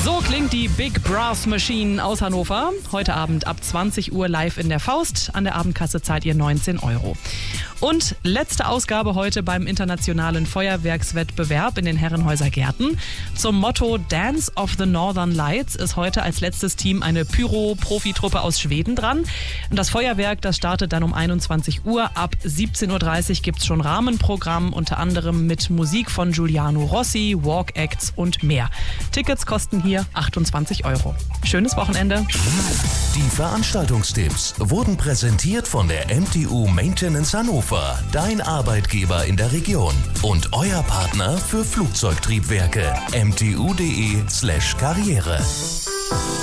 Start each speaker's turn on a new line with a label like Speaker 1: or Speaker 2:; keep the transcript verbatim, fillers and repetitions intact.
Speaker 1: So klingt die Big Brass Machine aus Hannover. Heute Abend ab zwanzig Uhr live in der Faust. An der Abendkasse zahlt ihr neunzehn Euro. Und letzte Ausgabe heute beim internationalen Feuerwerkswettbewerb in den Herrenhäuser Gärten. Zum Motto Dance of the Northern Lights ist heute als letztes Team eine Pyro-Profitruppe aus Schweden dran. Und das Feuerwerk, das startet dann um einundzwanzig Uhr. Ab siebzehn Uhr dreißig gibt es schon Rahmenprogramm, unter anderem mit Musik von Giuliano Rossi, Walk-Acts und mehr. Tickets kosten hier achtundzwanzig Euro. Schönes Wochenende.
Speaker 2: Die Veranstaltungstipps wurden präsentiert von der M T U Maintenance Hannover, dein Arbeitgeber in der Region und euer Partner für Flugzeugtriebwerke. m t u punkt d e slash karriere